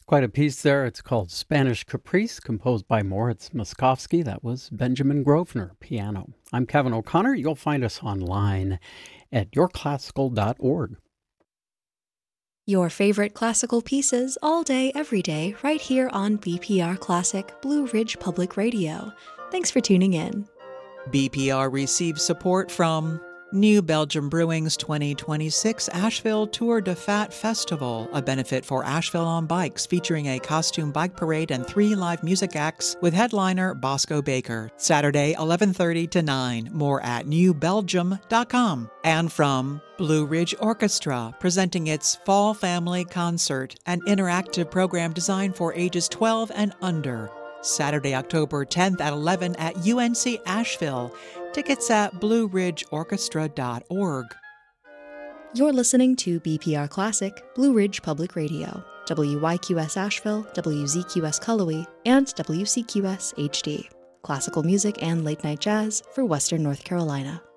Quite a piece there. It's called Spanish Caprice, composed by Moritz Moskowski. That was Benjamin Grosvenor, piano. I'm Kevin O'Connor. You'll find us online at yourclassical.org. Your favorite classical pieces all day, every day, right here on BPR Classic, Blue Ridge Public Radio. Thanks for tuning in. BPR receives support from New Belgium Brewing's 2026 Asheville Tour de Fat Festival, a benefit for Asheville on Bikes featuring a costume bike parade and 3 live music acts with headliner Bosco Baker. Saturday, 11:30 to 9. More at newbelgium.com. And from Blue Ridge Orchestra, presenting its Fall Family Concert, an interactive program designed for ages 12 and under. Saturday, October 10th at 11 at UNC Asheville. Tickets at blueridgeorchestra.org. You're listening to BPR Classic, Blue Ridge Public Radio, WYQS Asheville, WZQS Cullowhee, and WCQS HD. Classical music and late-night jazz for Western North Carolina.